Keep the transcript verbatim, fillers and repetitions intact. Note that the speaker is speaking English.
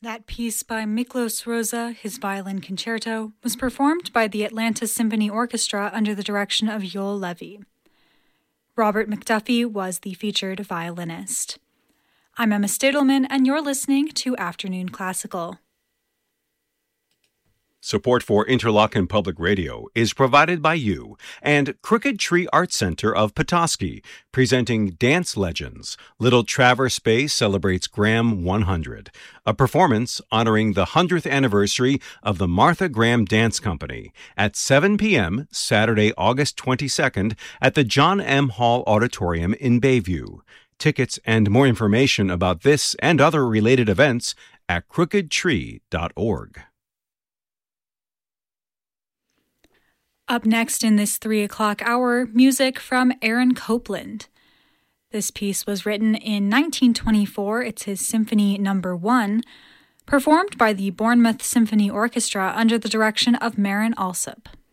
That piece by Miklos Rosa, his violin concerto, was performed by the Atlanta Symphony Orchestra under the direction of Yoel Levy. Robert McDuffie was the featured violinist. I'm Emma Stadelman, and you're listening to Afternoon Classical. Support for Interlochen Public Radio is provided by you and Crooked Tree Art Center of Petoskey, presenting Dance Legends. Little Traverse Bay celebrates Graham one hundred, a performance honoring the one hundredth anniversary of the Martha Graham Dance Company at seven p.m. Saturday, August twenty-second at the John M. Hall Auditorium in Bayview. Tickets and more information about this and other related events at crooked tree dot org. Up next in this three o'clock hour, music from Aaron Copland. This piece was written in nineteen twenty-four. It's his Symphony Number One, performed by the Bournemouth Symphony Orchestra under the direction of Marin Alsop.